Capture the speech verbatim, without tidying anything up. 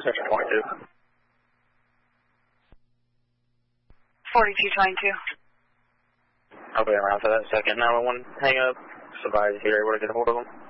Section twenty-two. forty-two twenty-two. I'll be around for that second. nine one one, hang up. Somebody's here able to get a hold of them.